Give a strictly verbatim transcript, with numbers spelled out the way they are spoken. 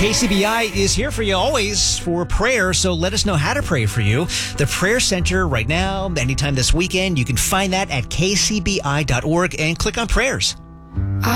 K C B I is here for you always for prayer, so let us know how to pray for you. The Prayer Center right now, anytime this weekend, you can find that at k c b i dot org and click on prayers.